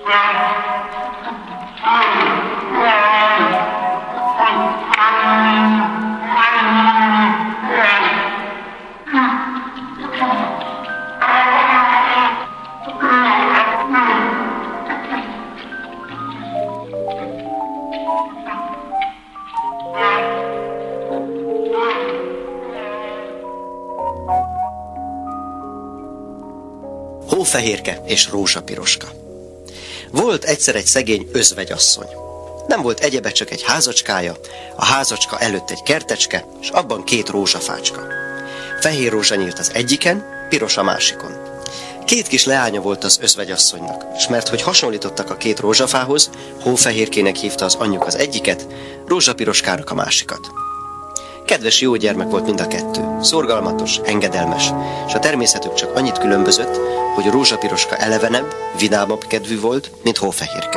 Hófehérke és Rózsapiroska. Volt egyszer egy szegény özvegyasszony. Nem volt egyebe, csak egy házacskája, a házacska előtt egy kertecske, és abban 2 rózsafácska. Fehér rózsa nyílt az egyiken, piros a másikon. 2 kis leánya volt az özvegyasszonynak, és mert hogy hasonlítottak a 2 rózsafához, Hófehérkének hívta az anyjuk az egyiket, Rózsapiroskának a másikat. Kedves jó gyermek volt mind a 2, szorgalmatos, engedelmes, és a természetük csak annyit különbözött, hogy Rózsapiroska elevenebb, vidámabb kedvű volt, mint Hófehérke.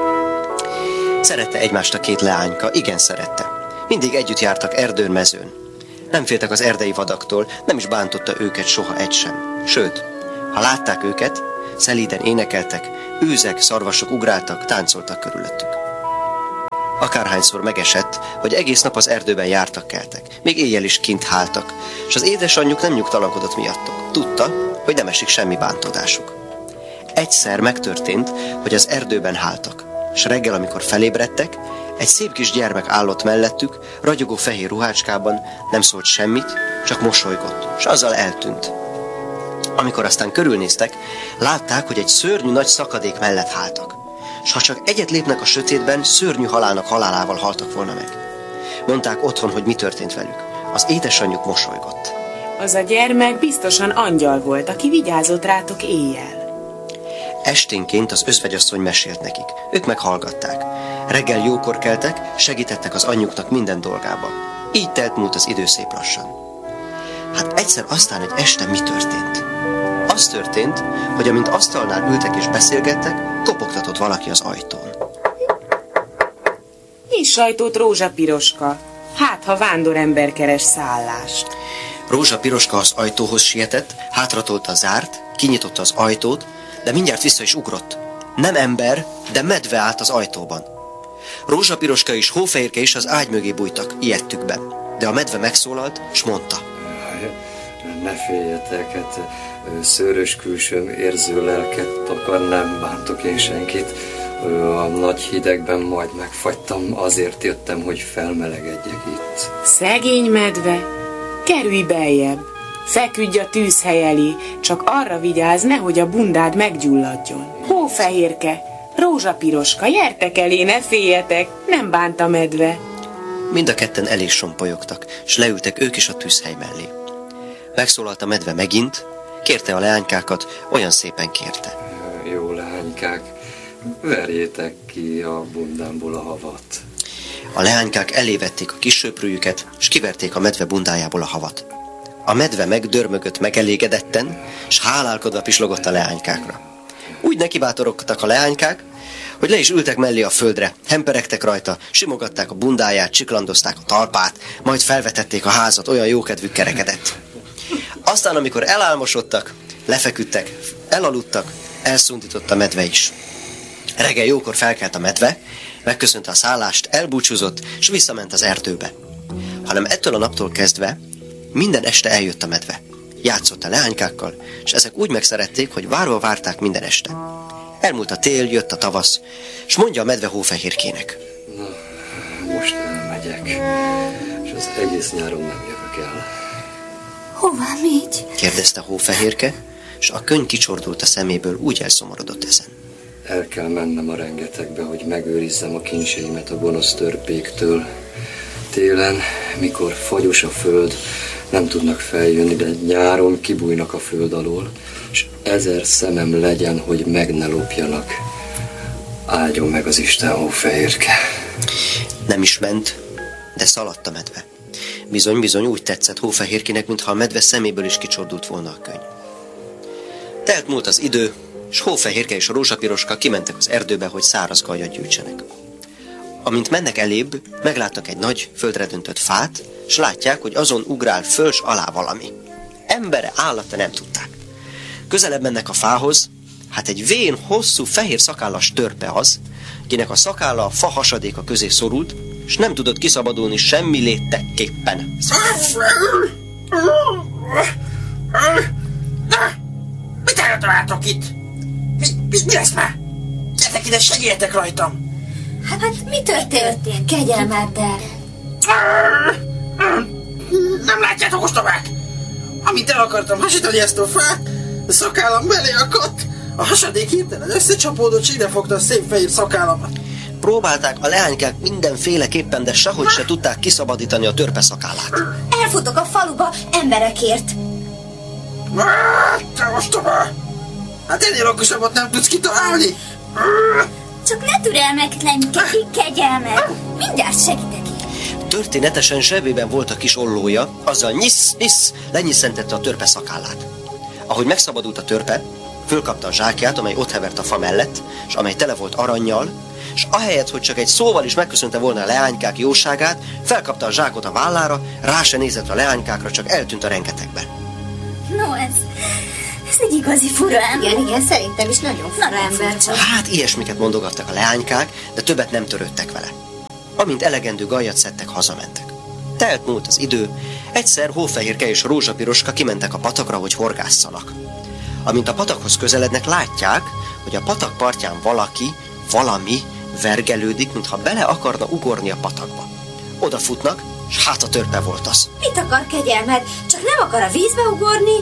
Szerette egymást a 2 leányka, igen szerette. Mindig együtt jártak erdőn, mezőn. Nem féltek az erdei vadaktól, nem is bántotta őket soha egy sem. Sőt, ha látták őket, szelíden énekeltek, őzek, szarvasok ugráltak, táncoltak körülöttük. Akárhányszor megesett, hogy egész nap az erdőben jártak-keltek, még éjjel is kint háltak, és az édesanyjuk nem nyugtalankodott miattuk. Tudta, hogy nem esik semmi bántódásuk. Egyszer megtörtént, hogy az erdőben háltak, és reggel, amikor felébredtek, egy szép kis gyermek állott mellettük, ragyogó fehér ruhácskában, nem szólt semmit, csak mosolygott, és azzal eltűnt. Amikor aztán körülnéztek, látták, hogy egy szörnyű nagy szakadék mellett háltak, s ha csak egyet lépnek a sötétben, szörnyű halálnak halálával haltak volna meg. Mondták otthon, hogy mi történt velük. Az édesanyjuk mosolygott. Az a gyermek biztosan angyal volt, aki vigyázott rátok éjjel. Esténként az özvegyasszony mesélt nekik. Ők meghallgatták. Reggel jókor keltek, segítettek az anyjuknak minden dolgába. Így telt múlt az idő szép lassan. Hát egyszer aztán egy este mi történt? Az történt, hogy amint asztalnál ültek és beszélgettek, kopogtatott valaki az ajtón. Nyisd ajtót, Rózsapiroska. Hát, ha vándorember keres szállást. Rózsapiroska az ajtóhoz sietett, hátratolta a zárt, kinyitotta az ajtót, de mindjárt vissza is ugrott. Nem ember, de medve állt az ajtóban. Rózsapiroska és Hófehérke is az ágy mögé bújtak, ijedtükben. De a medve megszólalt, s mondta. Ne féljetek, hát szőrös külsőm, érző lelket takar, nem bántok én senkit. A nagy hidegben majd megfagytam, azért jöttem, hogy felmelegedjek itt. Szegény medve, kerülj beljebb. Feküdj a tűzhely elé, csak arra vigyázz, nehogy a bundád meggyulladjon. Hófehérke, Rózsapiroska, gyertek elé, ne féljetek, nem bánt a medve. Mind a ketten elé sompolyogtak, s leültek ők is a tűzhely mellé. Megszólalt a medve megint, kérte a leánykákat, olyan szépen kérte. Jó leánykák, verjétek ki a bundámból a havat. A leánykák elévették a kis söprűjüket, s kiverték a medve bundájából a havat. A medve megdörmögött megelégedetten, s hálálkodva pislogott a leánykákra. Úgy nekibátorogtak a leánykák, hogy le is ültek mellé a földre, hemperegtek rajta, simogatták a bundáját, csiklandozták a talpát, majd felvetették a házat, olyan jókedvük kerekedett. Aztán, amikor elálmosodtak, lefeküdtek, elaludtak, elszuntított a medve is. Reggel jókor felkelt a medve, megköszönte a szállást, elbúcsúzott, s visszament az erdőbe. Hanem ettől a naptól kezdve minden este eljött a medve. Játszott a leánykákkal, és ezek úgy megszerették, hogy várva várták minden este. Elmúlt a tél, jött a tavasz, és mondja a medve Hófehérkének. Na, most elmegyek, és az egész nyáron nem jövök el. Hová megy? Kérdezte Hófehérke, és a könny kicsordult a szeméből, úgy elszomorodott ezen. El kell mennem a rengetegbe, hogy megőrizzem a kincseimet a gonosz törpéktől. Télen, mikor fagyos a föld, nem tudnak feljönni, de nyáron kibújnak a föld alól, és 1000 szemem legyen, hogy meg ne lopjanak. Áldjon meg az Isten, Hófehérke. Nem is ment, de szaladt a medve. Bizony úgy tetszett Hófehérkének, mintha a medve szeméből is kicsordult volna a könny. Telt múlt az idő, és Hófehérke és a Rózsapiroska kimentek az erdőbe, hogy száraz gajat gyűjtsenek. Amint mennek elébb, meglátnak egy nagy, földre döntött fát, s látják, hogy azon ugrál föl s alá valami. Embere, állata nem tudták. Közelebb mennek a fához, Hát egy vén, hosszú, fehér szakállas törpe az, kinek a szakálla a fa hasadéka közé szorult, és nem tudott kiszabadulni semmi léttekképpen. Mit eljöttelátok itt? Mi lesz már? Gyertek ide, segítjetek rajtam! Hát mi történt? Kegyelmeddel. Nem látjátok ostobák? Amint el akartam hasítani ezt a fát, a szakállam belé akadt. A hasadék hirtelen összecsapódott, és ide fogta a szép fehér szakállamat. Próbálták a leánykák mindenféleképpen, de sehogy se tudták kiszabadítani a törpe szakállát. Elfutok a faluba emberekért. Te ostoba! Hát ennél okosabbat nem tudsz kitalálni! Csak ne türelmetlenkedik, kegyelmed. Mindjárt segítek én. Történetesen zsebében volt a kis ollója, azzal nyisz, lenyisszentette a törpe szakállát. Ahogy megszabadult a törpe, fölkapta a zsákját, amely ott hevert a fa mellett, és amely tele volt arannyal, és ahelyett, hogy csak egy szóval is megköszönte volna a leánykák jóságát, felkapta a zsákot a vállára, rá se nézett a leánykákra, csak eltűnt a rengetegbe. No, ez egy igazi fura ember. Igen, szerintem is nagyon fura ember. Hát ilyesmiket mondogattak a leánykák, de többet nem törődtek vele. Amint elegendő gajat szedtek, hazamentek. Telt múlt az idő, egyszer Hófehérke és Rózsapiroska kimentek a patakra, hogy horgásszanak. Amint a patakhoz közelednek, látják, hogy a patak partján valami vergelődik, mintha bele akarna ugorni a patakba. Odafutnak, és hát a törpe volt az. Mit akar, kegyelmed? Csak nem akar a vízbe ugorni?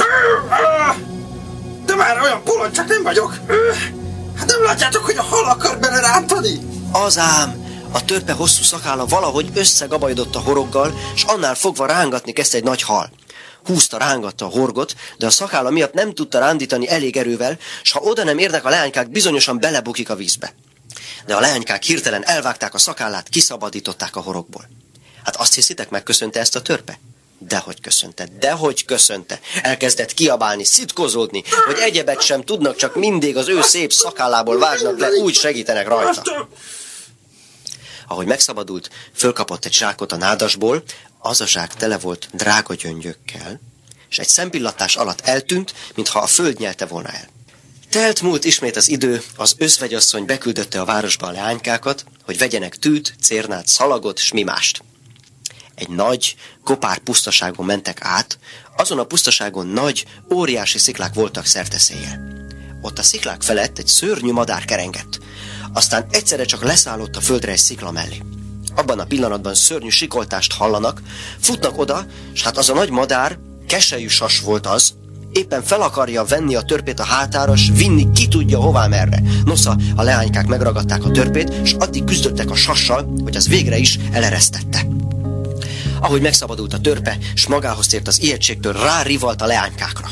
De már olyan bolond csak nem vagyok. Hát nem látjátok, hogy a hal akar belerántani? Az ám! A törpe hosszú szakálla valahogy összegabajodott a horoggal, és annál fogva rángatni kezdte egy nagy hal. Húzta, rángatta a horgot, de a szakálla miatt nem tudta rándítani elég erővel, s ha oda nem érnek a leánykák, bizonyosan belebukik a vízbe. De a leánykák hirtelen elvágták a szakállát, kiszabadították a horogból. Hát azt hiszitek, megköszönte ezt a törpe? Dehogy köszönte. Elkezdett kiabálni, szitkozódni, hogy egyebet sem tudnak, csak mindig az ő szép szakállából vágnak le, úgy segítenek rajta. Ahogy megszabadult, fölkapott egy zsákot a nádasból, az a zsák tele volt drága gyöngyökkel, és egy szempillantás alatt eltűnt, mintha a föld nyelte volna el. Telt múlt ismét az idő, az özvegyasszony beküldötte a városba a leánykákat, hogy vegyenek tűt, cérnát, szalagot, s mi mást. Egy nagy, kopár pusztaságon mentek át, azon a pusztaságon nagy, óriási sziklák voltak szerteszéjjel. Ott a sziklák felett egy szörnyű madár kerengett, aztán egyszerre csak leszállott a földre egy szikla mellé. Abban a pillanatban szörnyű sikoltást hallanak, futnak oda, s hát az a nagy madár, keselyű sas volt az, éppen fel akarja venni a törpét a hátára, s vinni ki tudja hová merre. Nosza, a leánykák megragadták a törpét, s addig küzdöttek a sassal, hogy az végre is eleresztette. Ahogy megszabadult a törpe, s magához tért az ijegységtől, rárivalt a leánykákra.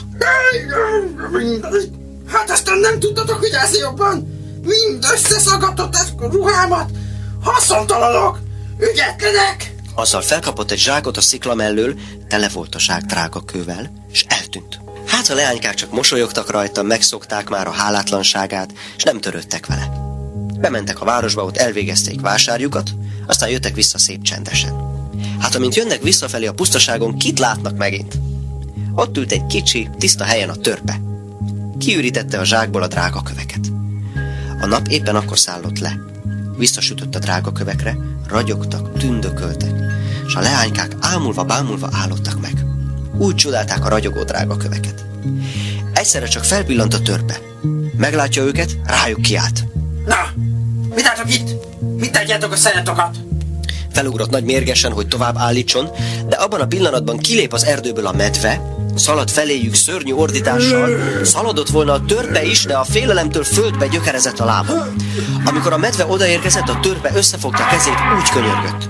Hát aztán nem tudtatok vigyázni jobban? Mind összeszaggatott a ruhámat! Haszontalanok! Ügyetlenek! Azzal felkapott egy zsákot a szikla mellől, tele volt a zsák drága kővel, és eltűnt. Hát a leánykák csak mosolyogtak rajta, megszokták már a hálátlanságát, és nem törődtek vele. Bementek a városba, ott elvégezték vásárjukat, aztán jöttek vissza szép csendesen. Hát amint jönnek visszafelé a pusztaságon, kit látnak megint? Ott ült egy kicsi, tiszta helyen a törpe. Kiürítette a zsákból a drága köveket. A nap éppen akkor szállott le. Visszasütött a drága kövekre, ragyogtak, tündököltek, és a leánykák ámulva-bámulva állottak meg. Úgy csodálták a ragyogó drága köveket. Egyszerre csak felpillant a törpe. Meglátja őket, rájuk kiált. Na, mit álltok itt? Mit tegyetek a szájatokat? Felugrott nagy mérgesen, hogy tovább állítson, de abban a pillanatban kilép az erdőből a medve, szaladt feléjük szörnyű ordítással, szaladott volna a törpe is, de a félelemtől földbe gyökerezett a lába. Amikor a medve odaérkezett, a törpe összefogta a kezét, úgy könyörgött.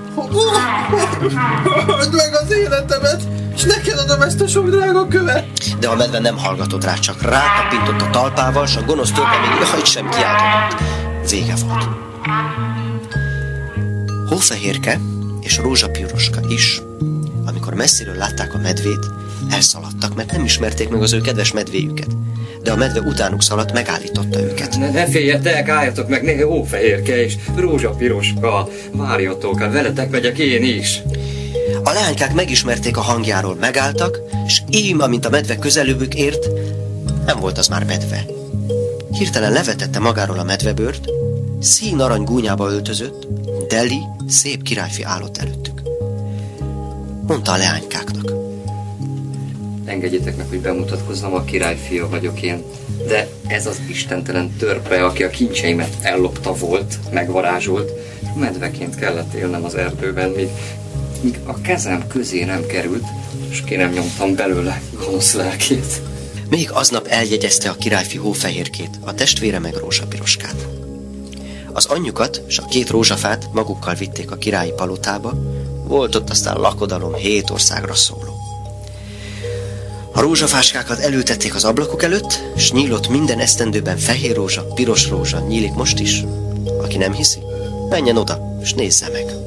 Add meg az életemet, és neked adom ezt a sok drága követ. De a medve nem hallgatott rá, csak rákapintott a talpával, s a gonosz törpe még jaj sem kiáltott. Vége volt. Hófehérke és Rózsapiroska is, amikor messziről látták a medvét, elszaladtak, mert nem ismerték meg az ő kedves medvéjüket. De a medve utánuk szaladt, megállította őket. Ne féljetek, álljatok meg, Hófehérke és Rózsapiroska, várjatok, veletek megyek én is. A leánykák megismerték a hangjáról, megálltak, és ím, amint a medve közelőbük ért, nem volt az már medve. Hirtelen levetette magáról a medvebőrt, szín arany gúnyába öltözött, Deli, szép királyfi állott előttük. Mondta a leánykáknak. Engedjétek meg, hogy bemutatkozzam, a királyfia vagyok én. De ez az istentelen törpe, aki a kincseimet ellopta volt, megvarázsolt, medveként kellett élnem az erdőben, míg a kezem közé nem került, és ki nem nyomtam belőle gonosz lelkét. Még aznap eljegyezte a királyfi Hófehérkét, a testvére meg Rózsapiroskát. Az anyjukat és a 2 rózsafát magukkal vitték a királyi palotába, volt ott aztán lakodalom 7 országra szóló. A rózsafáskákat elültették az ablakok előtt, s nyílott minden esztendőben fehér rózsa, piros rózsa, nyílik most is. Aki nem hiszi, menjen oda, és nézze meg.